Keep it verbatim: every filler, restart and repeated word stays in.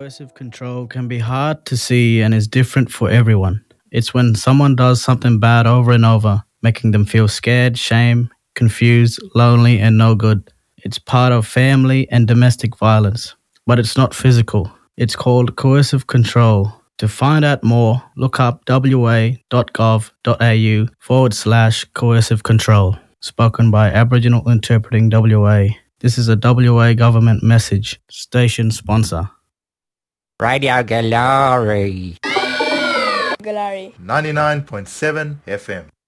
Coercive control can be hard to see and is different for everyone. It's when someone does something bad over and over, making them feel scared, shame, confused, lonely, and no good. It's part of family and domestic violence, but it's not physical. It's called coercive control. To find out more, look up wa.gov.au forward slash coercive control. Spoken by Aboriginal Interpreting W A. This is a W A government message. Station sponsor. Radio Galari. Galari. ninety-nine point seven F M.